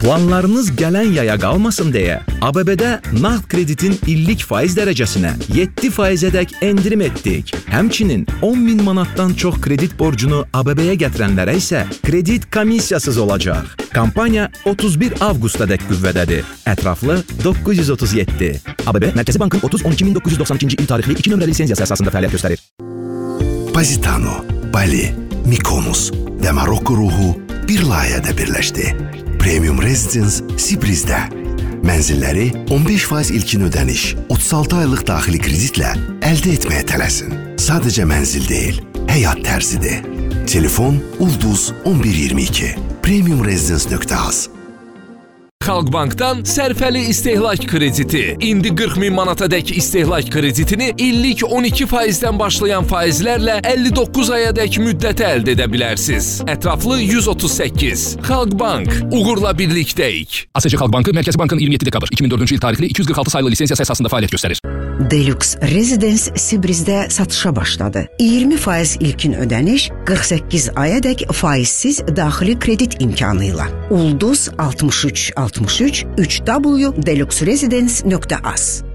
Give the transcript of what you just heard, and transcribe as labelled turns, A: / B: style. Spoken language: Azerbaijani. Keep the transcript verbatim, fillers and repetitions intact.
A: Planlarınız gələn yaya qalmasın deyə A B B-də nağd kreditin illik faiz dərəcəsinə yeddi faizədək endirim etdik. Həmçinin on min manatdan çox kredit borcunu A B B-yə gətirənlərə isə kredit komissiyasız olacaq. Kampaniya otuz bir avqustadək qüvvədədir. Ətraflı doqquz yüz otuz yeddi. A B B Mərkəzi Bankın otuz on iki min doqquz yüz doxsan ikinci il tarixli iki nömrəli lisenziyası əsasında fəaliyyət göstərir.
B: Positano, Bali, Mykonos və Marokko ruhu bir layihədə birləşdi. Premium Residence Sibrizdə. Mənzilləri on beş faiz ilkin ödəniş, otuz altı aylıq daxili kreditlə əldə etməyə tələsin. Sadəcə mənzil deyil, həyat tərzidir. Telefon Ulduz on bir iyirmi iki. premium residence nöqtə az.
C: Xalqbankdan sərfəli istehlak krediti. İndi qırx min manatadək istehlak kreditini illik on iki faizdən başlayan faizlərlə əlli doqquz ayadək müddətə əldə edə bilərsiniz. Ətraflı yüz otuz səkkiz. Xalqbank, uğurla birlikdəyik.
D: A S C Xalq Bankı Mərkəzi Bankın iyirmi yeddi dekabr iki min dördüncü il tarixli iki yüz qırx altı sayılı lisenziyası əsasında fəaliyyət göstərir.
E: Deluxe Residence Sibrizdə satışa başladı. iyirmi faiz ilkin ödəniş, qırx səkkiz ayadək faizsiz daxili kredit imkanı ilə. Ulduz altmış üç altmış üç üç w deluxe residence nöqtə az.